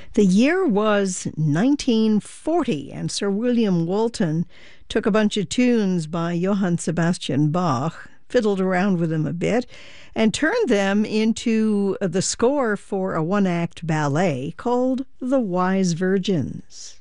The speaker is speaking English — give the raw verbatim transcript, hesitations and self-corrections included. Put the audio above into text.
The year was nineteen forty, and Sir William Walton took a bunch of tunes by Johann Sebastian Bach, fiddled around with them a bit, and turned them into the score for a one-act ballet called The Wise Virgins.